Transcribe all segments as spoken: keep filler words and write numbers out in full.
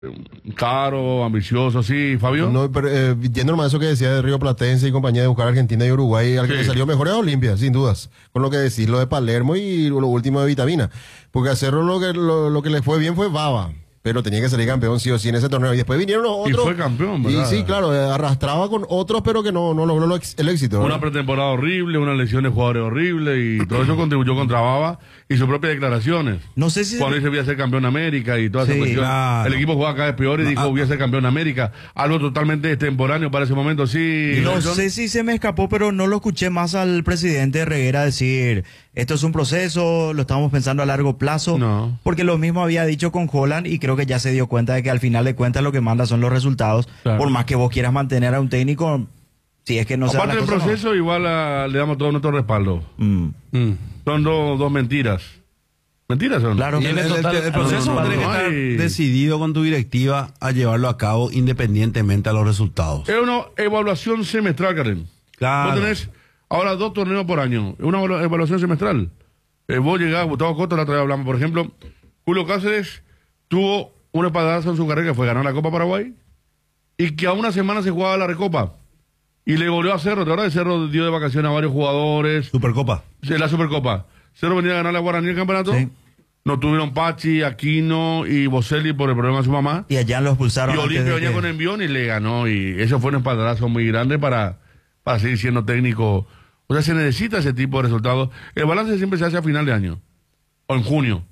caro, ambicioso, sí, Fabio. No, pero eh, yendo nomás a eso que decía de Río Platense y compañía de buscar Argentina y Uruguay, al que Sí. le salió mejor es a Olimpia, sin dudas. Con lo que decís, lo de Palermo y lo último de Vitamina. Porque a Cerro lo que, lo, lo que le fue bien fue Baba. Pero tenía que salir campeón sí o sí en ese torneo. Y después vinieron los Y otros. fue campeón, Y ¿verdad? sí, claro, eh, arrastraba con otros, pero que no, no logró lo ex- el éxito. Una ¿verdad? pretemporada horrible, una lesión de jugadores horrible y todo eso contribuyó contra Baba y sus propias declaraciones. No sé si... Cuando dice voy a ser campeón de América y toda esa Sí, cuestión. claro. El equipo jugaba cada vez peor y dijo voy a ser campeón de América. Algo totalmente extemporáneo para ese momento, sí. No Nelson. sé si se me escapó, pero no lo escuché más al presidente Reguera decir, esto es un proceso, lo estamos pensando a largo plazo. No. Porque lo mismo había dicho con Holland y creo que ya se dio cuenta de que al final de cuentas lo que manda son los resultados. Claro. Por más que vos quieras mantener a un técnico, si es que no se da Aparte la del cosa, no. proceso, igual a- le damos todo nuestro respaldo. Mm. Mm. Son dos, dos mentiras. ¿Mentiras son? Claro. Y el, el- Total- el- el proceso no, no, tiene que no estar hay- decidido con tu directiva a llevarlo a cabo independientemente a los resultados. Es una evaluación semestral, Karen. Claro. Vos tenés ahora dos torneos por año. Es una evalu- evaluación semestral. Eh, vos llegás, Gustavo Costa, la otra vez hablamos, por ejemplo, Julio Cáceres tuvo un espadazo en su carrera que fue ganar la Copa Paraguay y que a una semana se jugaba la Recopa. Y le volvió a Cerro, ¿te acuerdas? Cerro dio de vacaciones a varios jugadores. Supercopa. Sí, la Supercopa. Cerro venía a ganar la Guaraní el campeonato. Sí. No tuvieron Pachi, Aquino y Boselli por el problema de su mamá. Y allá lo expulsaron. Y antes Olimpia de venía que- con envión y le ganó. Y eso fue un espaldarazo muy grande para, para seguir siendo técnico. O sea, se necesita ese tipo de resultados. El balance siempre se hace a final de año. O en junio.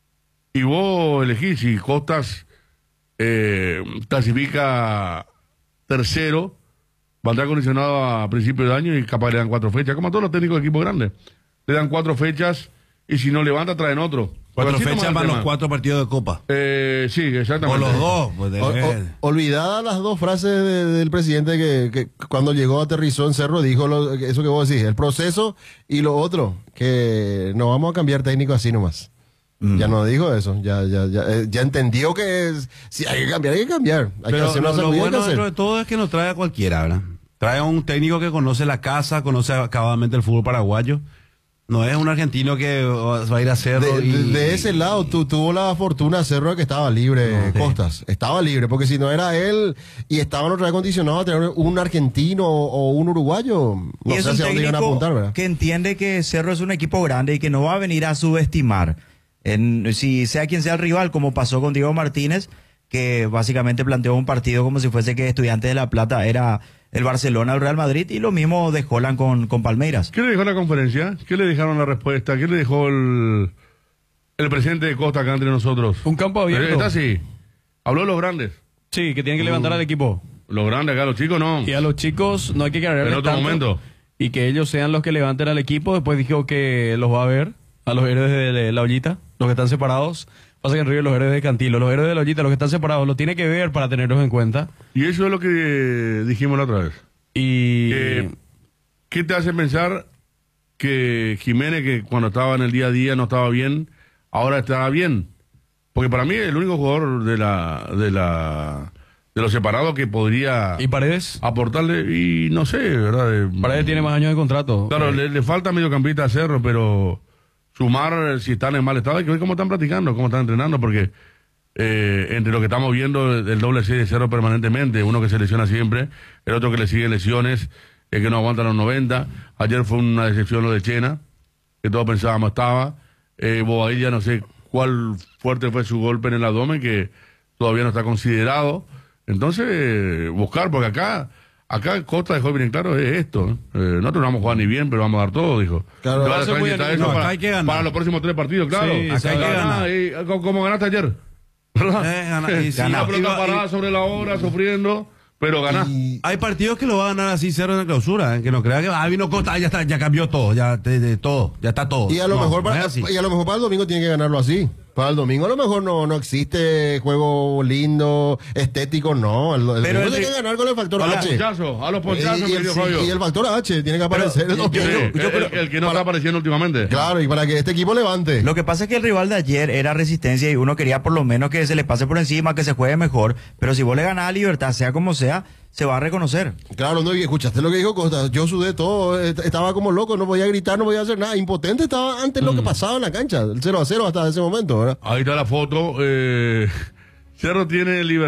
Y vos elegís si Costas eh, clasifica tercero, va a estar condicionado a principio de año y capaz le dan cuatro fechas, como a todos los técnicos de equipos grandes. Le dan cuatro fechas y si no levanta traen otro. Cuatro Pero así fechas nomás el para los tema. cuatro partidos de Copa. Eh, sí, O exactamente. los dos. Pues, de- O- o- olvidadas las dos frases de- del presidente que, que cuando llegó, aterrizó en Cerro, dijo lo- eso que vos decís, el proceso y lo otro, que no vamos a cambiar técnico así nomás. Ya no dijo eso, ya ya ya, eh, ya entendió que es- si hay que cambiar, hay que cambiar. Hay que Pero hacer lo, una lo salida, hay que bueno hacer. dentro de todo es que no trae a cualquiera, ¿verdad? Trae a un técnico que conoce la casa, conoce acabadamente el fútbol paraguayo. No es un argentino que va a ir a Cerro De, y... de- de ese lado tu, tuvo la fortuna Cerro que estaba libre, Costas. Estaba libre, porque si no era él y estaban otra vez condicionados a tener un argentino o, o un uruguayo, Y no es sé un hacia dónde iban a técnico apuntar, ¿verdad? que entiende que Cerro es un equipo grande y que no va a venir a subestimar. En, si sea quien sea el rival, como pasó con Diego Martínez, que básicamente planteó un partido como si fuese que Estudiantes de La Plata era el Barcelona, el Real Madrid, y lo mismo de Holland con, con Palmeiras. ¿Qué le dejó la conferencia? ¿Qué le dejaron la respuesta? ¿Qué le dejó el, el presidente de Costa acá entre nosotros? Un campo abierto. Eh, Está así. Habló de los grandes. Sí, que tienen que levantar al equipo. Los grandes acá, los chicos no. Y a los chicos no hay que cargarles En otro tanto, momento. y que ellos sean los que levanten al equipo. Después dijo que los va a ver a los héroes de la ollita, los que están separados. Pasa que en Río los héroes de Cantilo, los héroes de la ollita, los que están separados, los tiene que ver para tenerlos en cuenta. Y eso es lo que eh, dijimos la otra vez. Y Eh, ¿Qué te hace pensar que Jiménez, que cuando estaba en el día a día no estaba bien, ahora está bien? Porque para mí el único jugador de la de la de los separados que podría ¿Y Paredes? aportarle, y no sé, ¿verdad? Eh, Paredes tiene más años de contrato. Claro, le, le falta mediocampista a Cerro, pero sumar, si están en mal estado, hay que ver cómo están practicando, cómo están entrenando, porque eh, entre lo que estamos viendo, el doble seis de Cerro permanentemente, uno que se lesiona siempre, el otro que le sigue lesiones, el que no aguanta los noventa. Ayer fue una decepción lo de Chena, que todos pensábamos estaba. Eh, Bobadilla, no sé cuál fuerte fue su golpe en el abdomen, que todavía no está considerado. Entonces, eh, buscar, porque acá... Acá Costa dejó bien claro es esto. ¿eh? Eh, nosotros no vamos a jugar ni bien, pero vamos a dar todo, dijo. Claro, Le va a eso es dejar muy inyectar animo. eso No, acá para, hay que ganar. para los próximos tres partidos, claro. Sí, acá hay que Ganá, ganar. y, como, como ganaste ayer. ¿Verdad? Eh, gana- y sí, Una y pelota va- parada y- sobre la hora, sufriendo, pero ganás. Y- Hay partidos que lo va a ganar así Cerro en la clausura, ¿eh? Que no crea que ah, vino Costa, ah, ya está, ya cambió todo, ya de, de todo, ya está todo. Y a lo No, mejor no para, es así. y a lo mejor para el domingo tiene que ganarlo así. Para el domingo a lo mejor no, no existe juego lindo, estético, no. El, el Pero domingo el- tiene que ganar con el factor A los H. ponchazos, a los ponchazos, y, me y el, dio sí, Fabio. y el factor H tiene que aparecer el yo- domingo. Sí, yo- el, el que no está apareciendo últimamente. Claro, y para que este equipo levante. Lo que pasa es que el rival de ayer era Resistencia y uno quería por lo menos que se le pase por encima, que se juegue mejor. Pero si vos le ganás a Libertad, sea como sea, se va a reconocer. Claro, no, y escuchaste lo que dijo Costa. Yo sudé todo, est- estaba como loco, no podía gritar, no podía hacer nada. Impotente estaba antes lo que pasaba en la cancha, el cero a cero hasta ese momento, ¿verdad? Ahí está la foto. Eh, Cerro tiene libertad.